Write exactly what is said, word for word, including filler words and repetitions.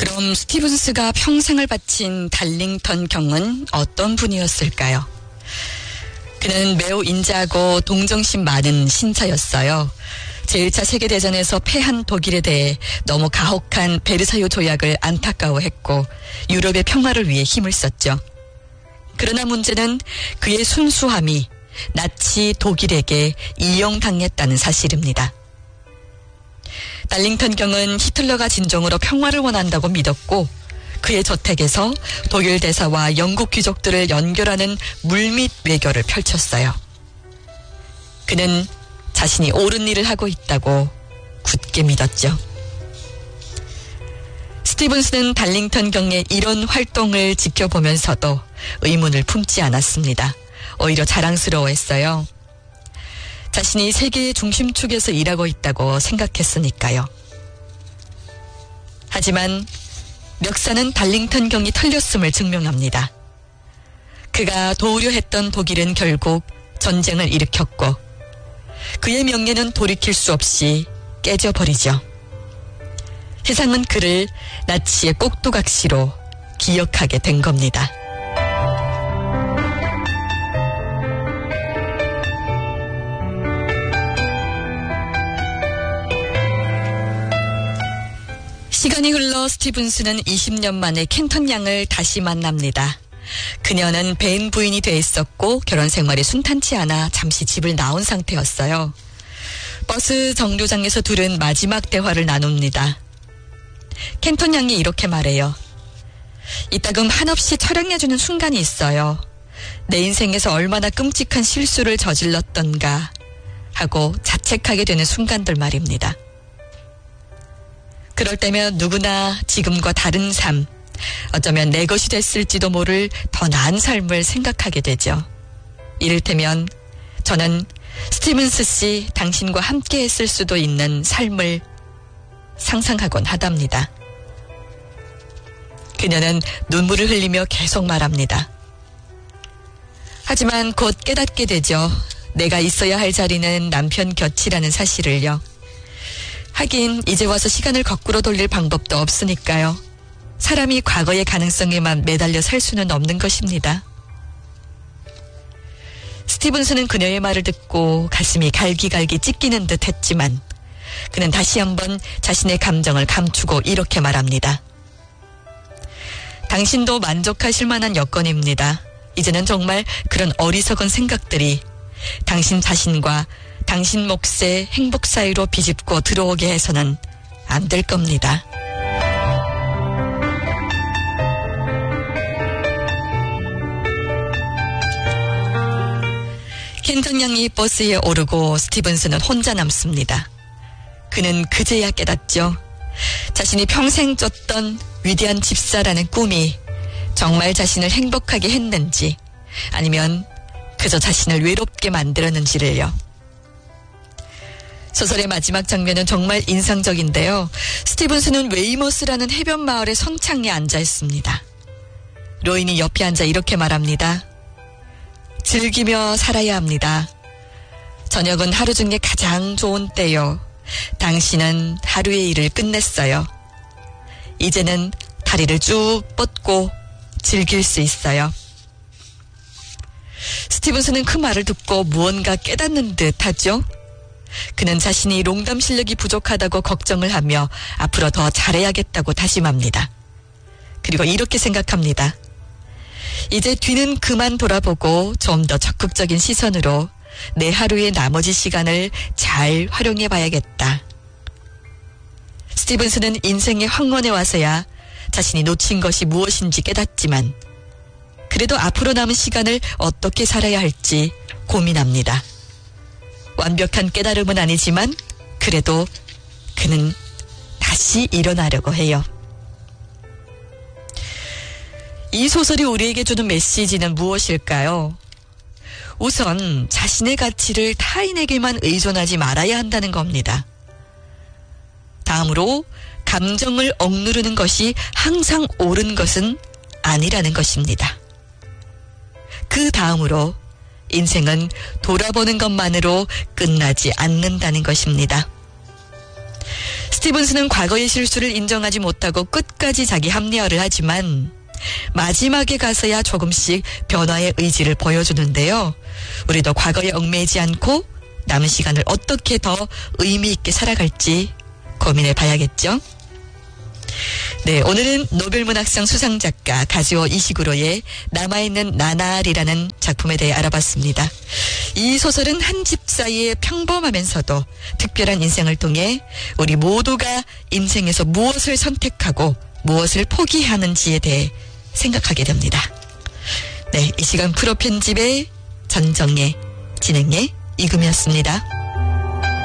그럼 스티븐스가 평생을 바친 달링턴 경은 어떤 분이었을까요? 그는 매우 인자하고 동정심 많은 신사였어요. 제일 차 세계대전에서 패한 독일에 대해 너무 가혹한 베르사유 조약을 안타까워했고 유럽의 평화를 위해 힘을 썼죠. 그러나 문제는 그의 순수함이 나치 독일에게 이용당했다는 사실입니다. 달링턴 경은 히틀러가 진정으로 평화를 원한다고 믿었고 그의 저택에서 독일 대사와 영국 귀족들을 연결하는 물밑 외교를 펼쳤어요. 그는 자신이 옳은 일을 하고 있다고 굳게 믿었죠. 스티븐스는 달링턴 경의 이런 활동을 지켜보면서도 의문을 품지 않았습니다. 오히려 자랑스러워했어요. 자신이 세계의 중심축에서 일하고 있다고 생각했으니까요. 하지만 멱사는 달링턴 경이 털렸음을 증명합니다. 그가 도우려 했던 독일은 결국 전쟁을 일으켰고 그의 명예는 돌이킬 수 없이 깨져버리죠. 세상은 그를 나치의 꼭두각시로 기억하게 된 겁니다. 시간이 흘러 스티븐스는 이십 년 만에 켄턴 양을 다시 만납니다. 그녀는 배인 부인이 돼 있었고 결혼 생활이 순탄치 않아 잠시 집을 나온 상태였어요. 버스 정류장에서 둘은 마지막 대화를 나눕니다. 켄턴 양이 이렇게 말해요. 이따금 한없이 철량해주는 순간이 있어요. 내 인생에서 얼마나 끔찍한 실수를 저질렀던가 하고 자책하게 되는 순간들 말입니다. 그럴 때면 누구나 지금과 다른 삶, 어쩌면 내 것이 됐을지도 모를 더 나은 삶을 생각하게 되죠. 이를테면 저는 스티븐스 씨 당신과 함께 했을 수도 있는 삶을 상상하곤 하답니다. 그녀는 눈물을 흘리며 계속 말합니다. 하지만 곧 깨닫게 되죠. 내가 있어야 할 자리는 남편 곁이라는 사실을요. 하긴 이제 와서 시간을 거꾸로 돌릴 방법도 없으니까요. 사람이 과거의 가능성에만 매달려 살 수는 없는 것입니다. 스티븐스는 그녀의 말을 듣고 가슴이 갈기갈기 찢기는 듯 했지만 그는 다시 한번 자신의 감정을 감추고 이렇게 말합니다. 당신도 만족하실 만한 여건입니다. 이제는 정말 그런 어리석은 생각들이 당신 자신과 당신 몫의 행복 사이로 비집고 들어오게 해서는 안 될 겁니다. 켄턴 양이 버스에 오르고 스티븐스는 혼자 남습니다. 그는 그제야 깨닫죠. 자신이 평생 쫓던 위대한 집사라는 꿈이 정말 자신을 행복하게 했는지 아니면 그저 자신을 외롭게 만들었는지를요. 소설의 마지막 장면은 정말 인상적인데요. 스티븐스는 웨이머스라는 해변 마을의 선창에 앉아 있습니다. 로인이 옆에 앉아 이렇게 말합니다. 즐기며 살아야 합니다. 저녁은 하루 중에 가장 좋은 때요. 당신은 하루의 일을 끝냈어요. 이제는 다리를 쭉 뻗고 즐길 수 있어요. 스티븐스는 그 말을 듣고 무언가 깨닫는 듯 하죠. 그는 자신이 농담 실력이 부족하다고 걱정을 하며 앞으로 더 잘해야겠다고 다짐합니다. 그리고 이렇게 생각합니다. 이제 뒤는 그만 돌아보고 좀 더 적극적인 시선으로 내 하루의 나머지 시간을 잘 활용해 봐야겠다. 스티븐스는 인생의 황혼에 와서야 자신이 놓친 것이 무엇인지 깨닫지만 그래도 앞으로 남은 시간을 어떻게 살아야 할지 고민합니다. 완벽한 깨달음은 아니지만 그래도 그는 다시 일어나려고 해요. 이 소설이 우리에게 주는 메시지는 무엇일까요? 우선 자신의 가치를 타인에게만 의존하지 말아야 한다는 겁니다. 다음으로 감정을 억누르는 것이 항상 옳은 것은 아니라는 것입니다. 그 다음으로 인생은 돌아보는 것만으로 끝나지 않는다는 것입니다. 스티븐스는 과거의 실수를 인정하지 못하고 끝까지 자기 합리화를 하지만 마지막에 가서야 조금씩 변화의 의지를 보여주는데요. 우리도 과거에 얽매이지 않고 남은 시간을 어떻게 더 의미 있게 살아갈지 고민해 봐야겠죠. 네, 오늘은 노벨문학상 수상작가 가즈오 이시구로의 남아있는 나날이라는 작품에 대해 알아봤습니다. 이 소설은 한 집 사이에 평범하면서도 특별한 인생을 통해 우리 모두가 인생에서 무엇을 선택하고 무엇을 포기하는지에 대해 생각하게 됩니다. 네, 이 시간 프로 편집의 전정예, 진행의 이금이었습니다.